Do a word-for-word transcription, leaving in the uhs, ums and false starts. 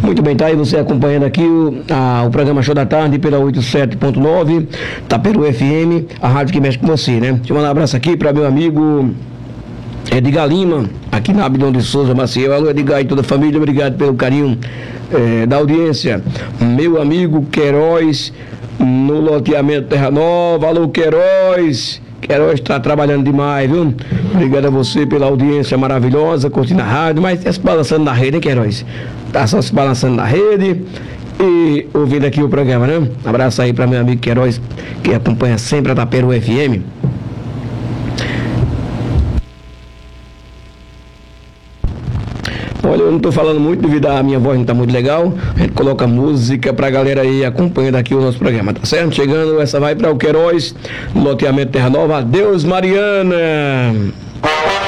Muito bem, tá aí você acompanhando aqui o, a, o programa Show da Tarde pela oitenta e sete ponto nove, Taperu F M, a rádio que mexe com você, né? Deixa eu mandar um abraço aqui para meu amigo Edgar Lima, aqui na Abdão de Souza, Maciel. Alô, Edgar e toda a família, obrigado pelo carinho eh, da audiência. Meu amigo Queiroz, no loteamento Terra Nova. Alô, Queiroz. Queiroz está trabalhando demais, viu? Obrigado a você pela audiência maravilhosa, curtindo a rádio, mas está se balançando na rede, hein, Queiroz? Está só se balançando na rede e ouvindo aqui o programa, né? Abraço aí para meu amigo Queiroz, que acompanha sempre a Taperu F M. Olha, eu não estou falando muito devido à minha voz não está muito legal. A gente coloca música pra galera aí acompanhando aqui o nosso programa, tá certo? Chegando, essa vai para o Queiroz, loteamento Terra Nova. Adeus, Mariana!